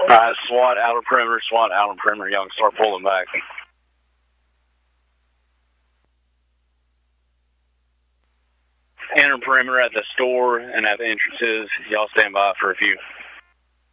SWAT, outer perimeter, SWAT, outer perimeter, Young, start pulling back. Inner perimeter at the store and at the entrances. Y'all stand by for a few.